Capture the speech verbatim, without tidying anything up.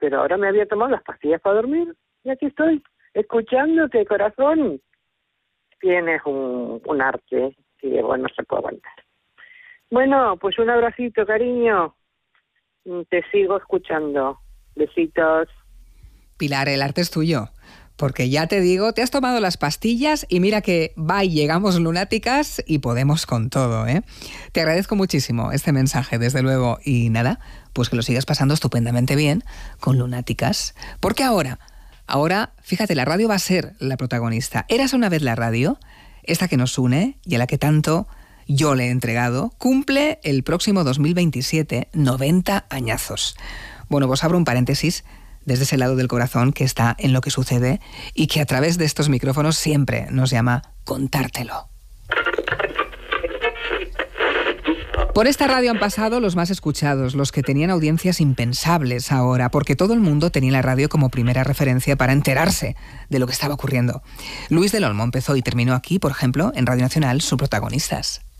pero ahora me había tomado las pastillas para dormir y aquí estoy, escuchándote, corazón. Tienes un, un arte que, bueno, se puede aguantar. Bueno, pues un abracito, cariño. Te sigo escuchando. Besitos. Pilar, el arte es tuyo. Porque ya te digo, te has tomado las pastillas y mira que va y llegamos lunáticas y podemos con todo, ¿eh? Te agradezco muchísimo este mensaje, desde luego. Y nada, pues que lo sigas pasando estupendamente bien con Lunáticas. Porque ahora, ahora, fíjate, la radio va a ser la protagonista. Érase una vez la radio, esta que nos une y a la que tanto yo le he entregado, cumple el próximo dos mil veintisiete noventa añazos. Bueno, pues abro un paréntesis desde ese lado del corazón que está en lo que sucede y que a través de estos micrófonos siempre nos llama contártelo. Por esta radio han pasado los más escuchados, los que tenían audiencias impensables ahora, porque todo el mundo tenía la radio como primera referencia para enterarse de lo que estaba ocurriendo. Luis del Olmo empezó y terminó aquí, por ejemplo, en Radio Nacional, sus protagonistas.